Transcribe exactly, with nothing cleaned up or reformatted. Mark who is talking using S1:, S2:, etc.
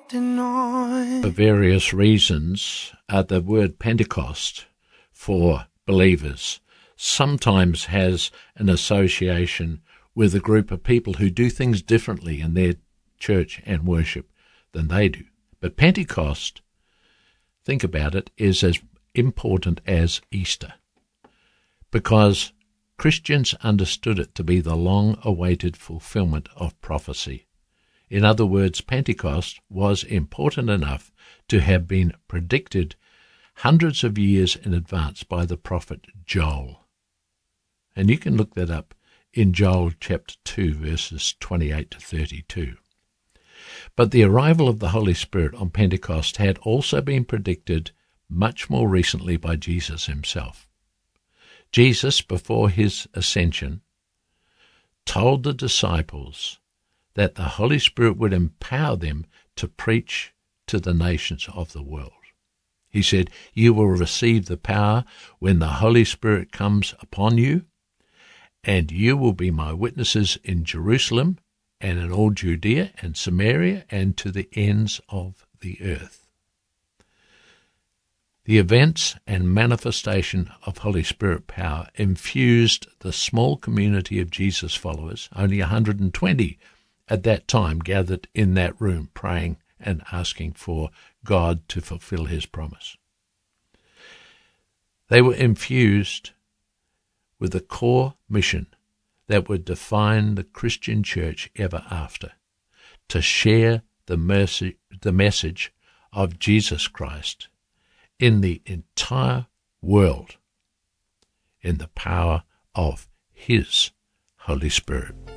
S1: For various reasons, uh, the word Pentecost for believers sometimes has an association with a group of people who do things differently in their church and worship than they do. But Pentecost, think about it, is as important as Easter, because Christians understood it to be the long-awaited fulfillment of prophecy. In other words, Pentecost was important enough to have been predicted hundreds of years in advance by the prophet Joel. And you can look that up in Joel chapter two, verses twenty-eight to thirty-two. But the arrival of the Holy Spirit on Pentecost had also been predicted much more recently by Jesus himself. Jesus, before his ascension, told the disciples that the Holy Spirit would empower them to preach to the nations of the world. He said, "You will receive the power when the Holy Spirit comes upon you, and you will be my witnesses in Jerusalem and in all Judea and Samaria and to the ends of the earth." The events and manifestation of Holy Spirit power infused the small community of Jesus followers, only one hundred twenty at that time, gathered in that room praying and asking for God to fulfill his promise. They were infused with a core mission that would define the Christian church ever after, to share the mercy, the message of Jesus Christ in the entire world in the power of his Holy Spirit.